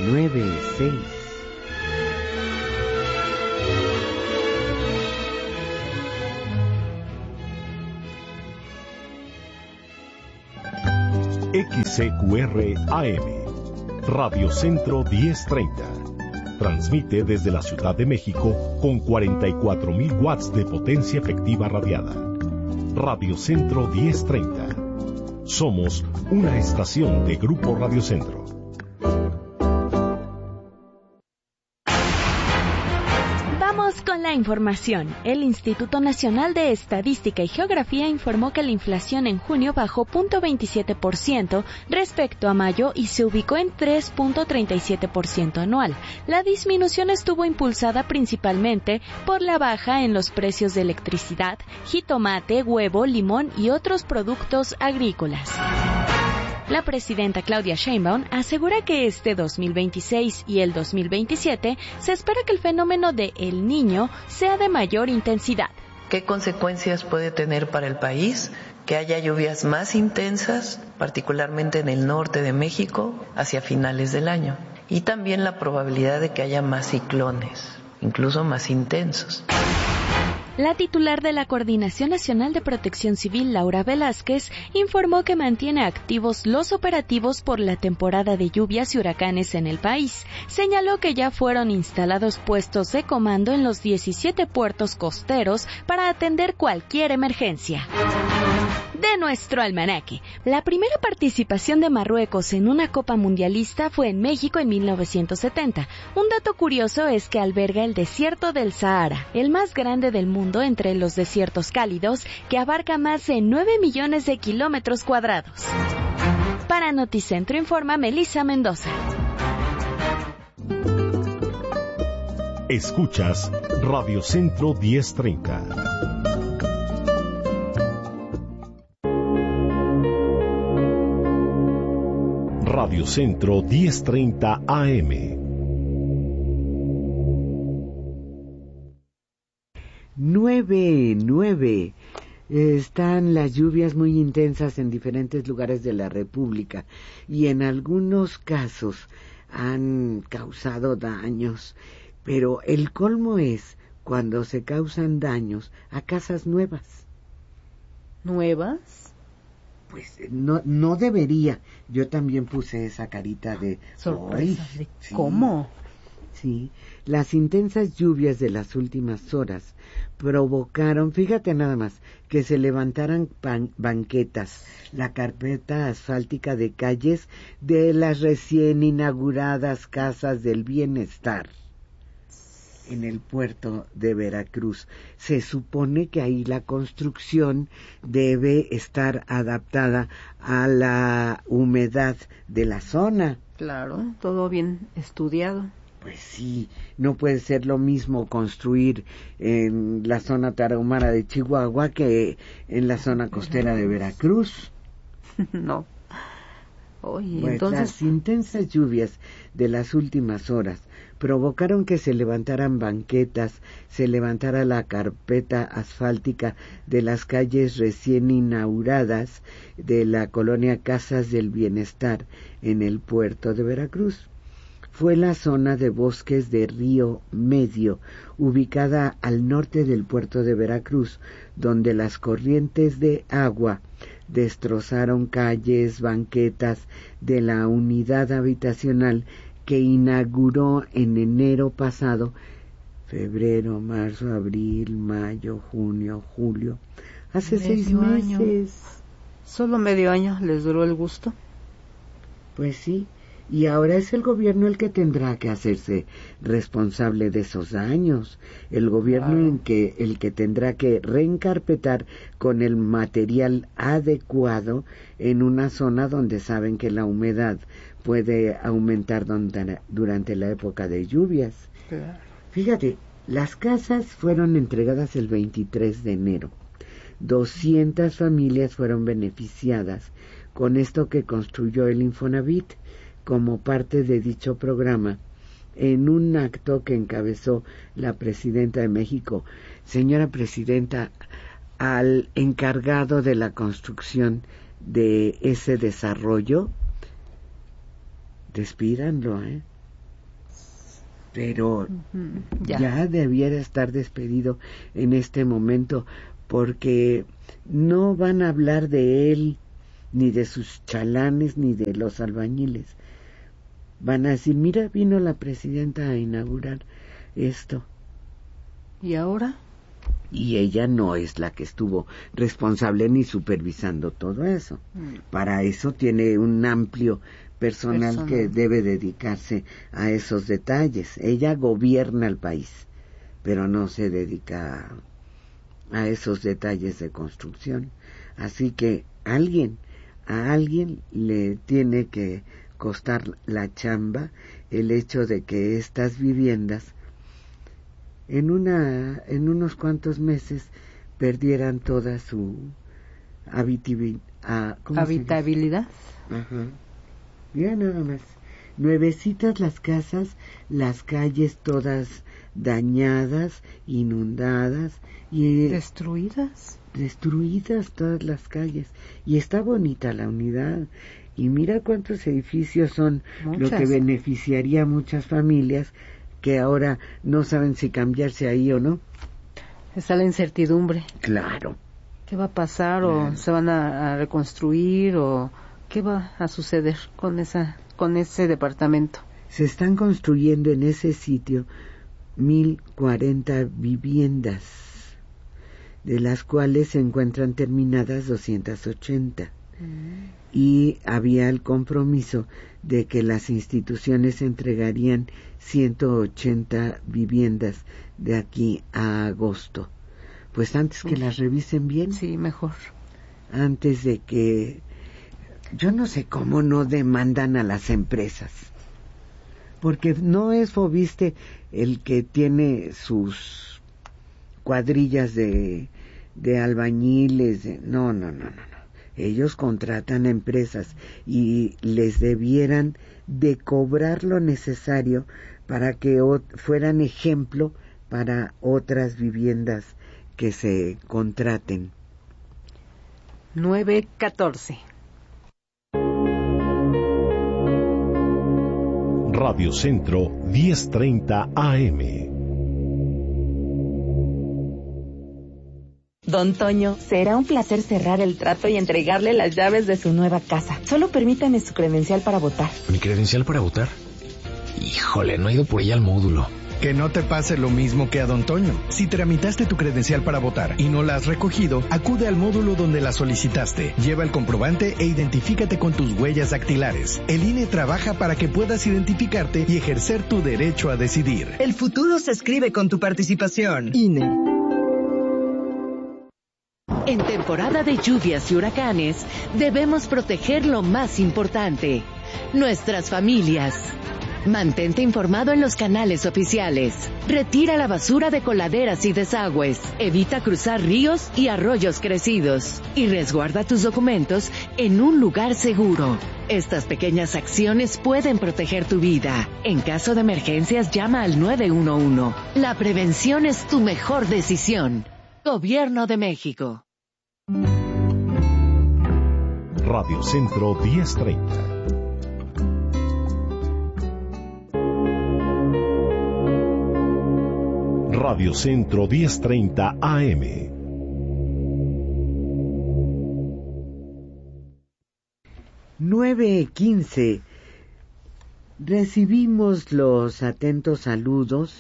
96. XCQR AM, Radio Centro 1030. Transmite desde la Ciudad de México con 44,000 watts de potencia efectiva radiada. Radio Centro 1030. Somos una estación de Grupo Radio Centro. Con la información, el Instituto Nacional de Estadística y Geografía informó que la inflación en junio bajó 0.27% respecto a mayo y se ubicó en 3.37% anual. La disminución estuvo impulsada principalmente por la baja en los precios de electricidad, jitomate, huevo, limón y otros productos agrícolas. La presidenta Claudia Sheinbaum asegura que este 2026 y el 2027 se espera que el fenómeno de El Niño sea de mayor intensidad. ¿Qué consecuencias puede tener para el país? Que haya lluvias más intensas, particularmente en el norte de México, hacia finales del año. Y también la probabilidad de que haya más ciclones, incluso más intensos. La titular de la Coordinación Nacional de Protección Civil, Laura Velázquez, informó que mantiene activos los operativos por la temporada de lluvias y huracanes en el país. Señaló que ya fueron instalados puestos de comando en los 17 puertos costeros para atender cualquier emergencia. De nuestro almanaque, la primera participación de Marruecos en una Copa Mundialista fue en México en 1970. Un dato curioso es que alberga el desierto del Sahara, el más grande del mundo entre los desiertos cálidos, que abarca más de 9 millones de kilómetros cuadrados. Para Noticentro informa Melissa Mendoza. Escuchas Radio Centro 1030. Radio Centro 1030 AM. 9. Están las lluvias muy intensas en diferentes lugares de la República y en algunos casos han causado daños, pero el colmo es cuando se causan daños a casas nuevas. ¿Nuevas? Pues no debería. Yo también puse esa carita de sorpresa. ¿De cómo? Sí, las intensas lluvias de las últimas horas provocaron, fíjate nada más, que se levantaran banquetas, la carpeta asfáltica de calles de las recién inauguradas Casas del Bienestar en el puerto de Veracruz. Se supone que ahí la construcción debe estar adaptada a la humedad de la zona. Claro, todo bien estudiado. Pues sí, no puede ser lo mismo construir en la zona tarahumara de Chihuahua que en la zona costera de Veracruz. No. Oye, pues entonces... Las intensas lluvias de las últimas horas provocaron que se levantaran banquetas, se levantara la carpeta asfáltica de las calles recién inauguradas de la colonia Casas del Bienestar en el puerto de Veracruz. Fue la zona de bosques de Río Medio, ubicada al norte del puerto de Veracruz, donde las corrientes de agua destrozaron calles, banquetas de la unidad habitacional que inauguró en enero pasado, febrero, marzo, abril, mayo, junio, julio, hace 6 meses. ¿Solo medio año les duró el gusto? Pues sí. Y ahora es el gobierno el que tendrá que hacerse responsable de esos daños. El gobierno el que tendrá que reencarpetar con el material adecuado en una zona donde saben que la humedad puede aumentar durante la época de lluvias. Claro. Fíjate, las casas fueron entregadas el 23 de enero. 200 familias fueron beneficiadas con esto que construyó el Infonavit como parte de dicho programa, en un acto que encabezó la presidenta de México. Señora presidenta, al encargado de la construcción de ese desarrollo, despídanlo, pero ya debiera estar despedido en este momento, porque no van a hablar de él, ni de sus chalanes, ni de los albañiles. Van a decir, mira, vino la presidenta a inaugurar esto. ¿Y ahora? Y ella no es la que estuvo responsable ni supervisando todo eso. Para eso tiene un amplio personal que debe dedicarse a esos detalles. Ella gobierna el país, pero no se dedica a esos detalles de construcción. Así que a alguien le tiene que costar la chamba el hecho de que estas viviendas en unos cuantos meses perdieran toda su habitabilidad. Ajá. Ya nada más. Nuevecitas las casas, las calles todas dañadas, inundadas y destruidas todas las calles. Y está bonita la unidad. Y mira cuántos edificios son, lo que beneficiaría a muchas familias que ahora no saben si cambiarse ahí o no. Está la incertidumbre. Claro. ¿Qué va a pasar? ¿O se van a reconstruir? ¿O qué va a suceder con ese departamento? Se están construyendo en ese sitio 1,040 viviendas, de las cuales se encuentran terminadas 280. Y había el compromiso de que las instituciones entregarían 180 viviendas de aquí a agosto. Pues antes que las revisen bien. Sí, mejor. Antes de que... Yo no sé cómo no demandan a las empresas. Porque no es Fobiste el que tiene sus cuadrillas de albañiles. No. Ellos contratan empresas y les debieran de cobrar lo necesario para que fueran ejemplo para otras viviendas que se contraten. 9:14. Radio Centro 1030 AM. Don Toño, será un placer cerrar el trato y entregarle las llaves de su nueva casa. Solo permítame su credencial para votar. ¿Mi credencial para votar? Híjole, no he ido por ella al módulo. Que no te pase lo mismo que a Don Toño. Si tramitaste tu credencial para votar y no la has recogido, acude al módulo donde la solicitaste. Lleva el comprobante e identifícate con tus huellas dactilares. El INE trabaja para que puedas identificarte y ejercer tu derecho a decidir. El futuro se escribe con tu participación. INE. En temporada de lluvias y huracanes, debemos proteger lo más importante, nuestras familias. Mantente informado en los canales oficiales. Retira la basura de coladeras y desagües. Evita cruzar ríos y arroyos crecidos. Y resguarda tus documentos en un lugar seguro. Estas pequeñas acciones pueden proteger tu vida. En caso de emergencias, llama al 911. La prevención es tu mejor decisión. Gobierno de México. Radio Centro 1030. Radio Centro 1030 AM. (9:15). Recibimos los atentos saludos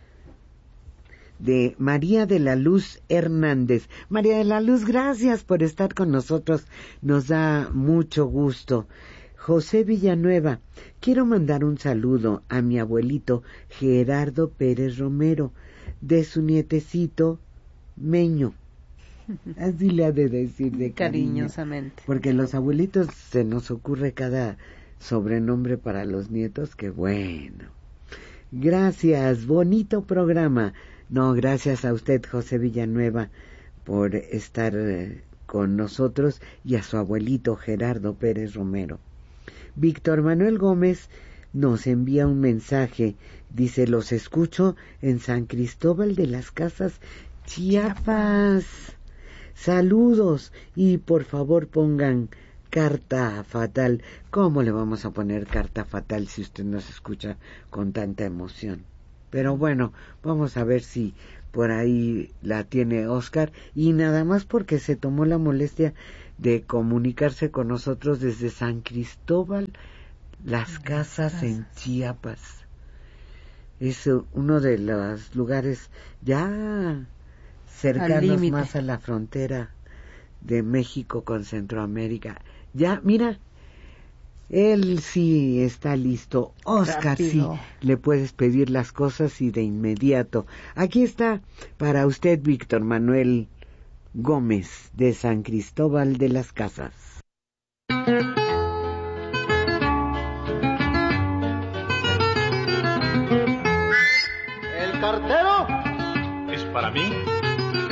de María de la Luz Hernández. María de la Luz, gracias por estar con nosotros, nos da mucho gusto. José Villanueva, quiero mandar un saludo a mi abuelito Gerardo Pérez Romero, de su nietecito Meño. Así le ha de decir de cariñosamente. Porque los abuelitos se nos ocurre cada sobrenombre para los nietos, que bueno. Gracias, bonito programa. No, gracias a usted, José Villanueva, por estar con nosotros, y a su abuelito Gerardo Pérez Romero. Víctor Manuel Gómez nos envía un mensaje, dice: los escucho en San Cristóbal de las Casas, Chiapas. Saludos, y por favor pongan Carta Fatal. ¿Cómo le vamos a poner Carta Fatal si usted nos escucha con tanta emoción? Pero bueno, vamos a ver si por ahí la tiene Oscar, y nada más porque se tomó la molestia de comunicarse con nosotros desde San Cristóbal Las Casas en Chiapas. Es uno de los lugares ya cercanos más a la frontera de México con Centroamérica. Ya, mira, él sí está listo. Oscar, rápido. Sí, le puedes pedir las cosas y de inmediato. Aquí está para usted, Víctor Manuel Gómez, de San Cristóbal de las Casas. ¿El cartero? ¿Es para mí?